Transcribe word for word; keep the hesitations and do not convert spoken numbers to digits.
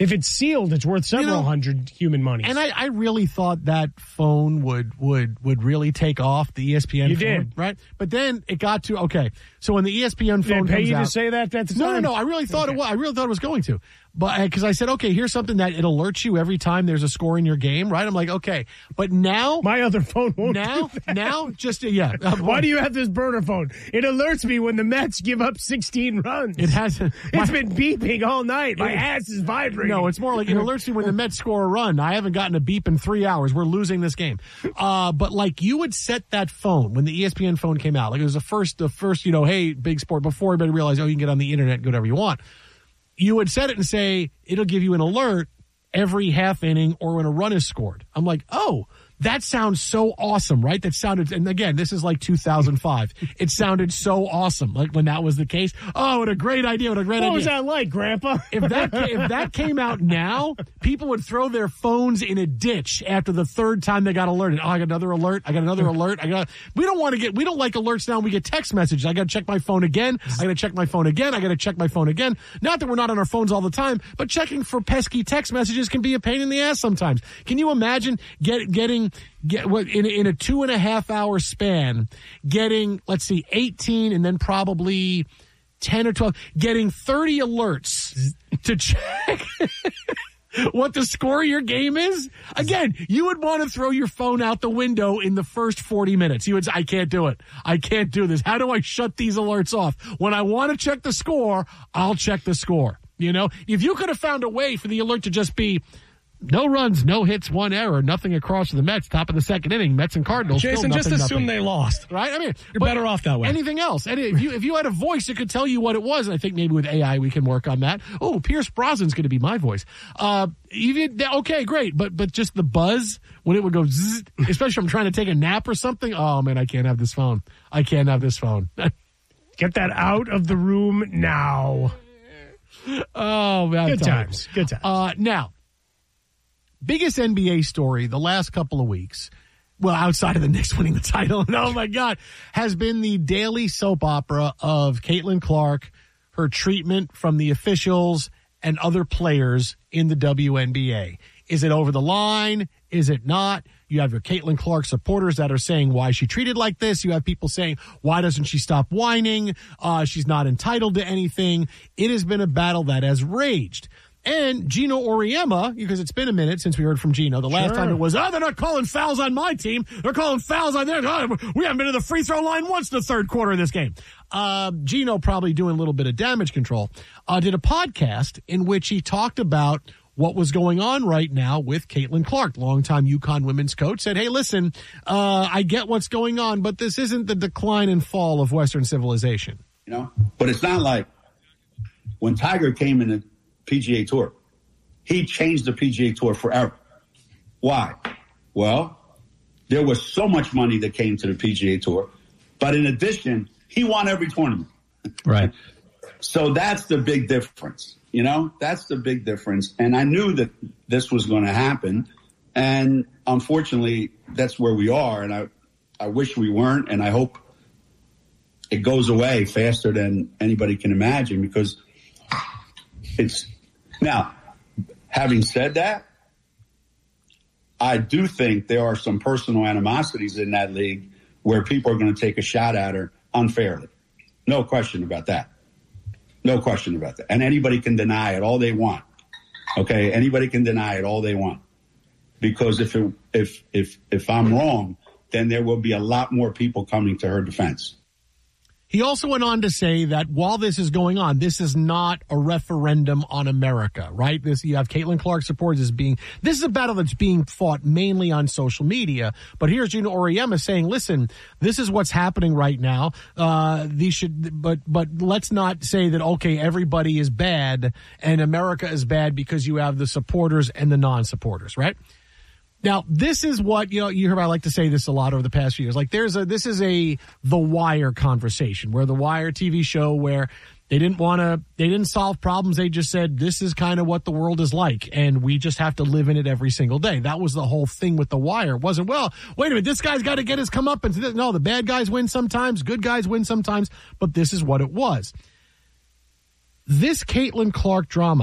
If it's sealed, it's worth several you know, hundred human monies. And I, I really thought that phone would would would really take off, the E S P N you phone. did. Right? But then it got to, okay, so when the E S P N phone did they pay comes you out, to say that at the time? No, no, no. I really thought okay. it was. I really thought it was going to. But because I said, okay, here's something that it alerts you every time there's a score in your game, right? I'm like, okay. But now. My other phone won't Now, do that. now, just, yeah. Why do you have this burner phone? It alerts me when the Mets give up sixteen runs. It hasn't. It's been beeping all night. My it, ass is vibrating. No, it's more like it alerts me when the Mets score a run. I haven't gotten a beep in three hours. We're losing this game. Uh, but like you would set that phone when the E S P N phone came out. Like it was the first, the first, you know, hey, big sport, before everybody realized, oh, you can get on the internet and do whatever you want. You would set it and say, it'll give you an alert every half inning or when a run is scored. I'm like, oh, that sounds so awesome, right? That sounded, and again, this is like two thousand five. It sounded so awesome, like when that was the case. Oh, what a great idea! What a great what idea! What was that like, Grandpa? If that if that came out now, people would throw their phones in a ditch after the third time they got alerted. Oh, I got another alert. I got another alert. I got. We don't want to get. We don't like alerts now. We get text messages. I got to check my phone again. I got to check my phone again. I got to check my phone again. Not that we're not on our phones all the time, but checking for pesky text messages can be a pain in the ass sometimes. Can you imagine get getting get what in in a two and a half hour span, getting let's see, eighteen and then probably ten or twelve, getting thirty alerts to check what the score of your game is? Again, you would want to throw your phone out the window in the first forty minutes. You would say, I can't do it. I can't do this. How do I shut these alerts off? When I want to check the score, I'll check the score. You know, if you could have found a way for the alert to just be no runs, no hits, one error, nothing across the Mets, top of the second inning, Mets and Cardinals. Jason, nothing, just assume nothing. they lost. Right? I mean, you're better off that way. Anything else? Any, if you if you had a voice, it could tell you what it was. And I think maybe with A I we can work on that. Oh, Pierce Brosnan's going to be my voice. Uh, even okay, great, but but just the buzz when it would go, zzz, especially if I'm trying to take a nap or something. Oh man, I can't have this phone. I can't have this phone. Get that out of the room now. Oh man, good times. Good times. Uh, now. Biggest N B A story the last couple of weeks, well, outside of the Knicks winning the title, and oh my God, has been the daily soap opera of Caitlin Clark, her treatment from the officials and other players in the W N B A. Is it over the line? Is it not? You have your Caitlin Clark supporters that are saying why is she treated like this. You have people saying, why doesn't she stop whining? Uh, she's not entitled to anything. It has been a battle that has raged. And Gino Auriemma, because it's been a minute since we heard from Gino. The last sure. time it was, oh, they're not calling fouls on my team. They're calling fouls on theirs. Oh, we haven't been to the free throw line once in the third quarter of this game. Uh, Gino, probably doing a little bit of damage control, uh, did a podcast in which he talked about what was going on right now with Caitlin Clark, longtime UConn women's coach, said, hey, listen, uh, I get what's going on, but this isn't the decline and fall of Western civilization. You know, but it's not like when Tiger came in the P G A Tour, he changed the P G A Tour forever. Why? Well, there was so much money that came to the P G A Tour, but in addition, he won every tournament. Right. So that's the big difference. You know, that's the big difference. And I knew that this was going to happen. And unfortunately, that's where we are. And I, I wish we weren't. And I hope it goes away faster than anybody can imagine, because it's now, having said that, I do think there are some personal animosities in that league where people are going to take a shot at her unfairly. No question about that. No question about that. And anybody can deny it all they want. Okay? Anybody can deny it all they want. Because if it, if if if I'm wrong, then there will be a lot more people coming to her defense. He also went on to say that while this is going on, this is not a referendum on America, right? This, you have Caitlin Clark supporters as being, this is a battle that's being fought mainly on social media. But here's Gino Auriemma saying, listen, this is what's happening right now. Uh, these should, but, but let's not say that, okay, everybody is bad and America is bad because you have the supporters and the non-supporters, right? Now, this is what, you know, you hear, I like to say this a lot over the past few years. Like, there's a, this is a The Wire conversation, where The Wire T V show where they didn't want to, they didn't solve problems. They just said, this is kind of what the world is like, and we just have to live in it every single day. That was the whole thing with The Wire. It wasn't, well, wait a minute, this guy's got to get his comeuppance. No, the bad guys win sometimes, good guys win sometimes, but this is what it was. This Caitlin Clark drama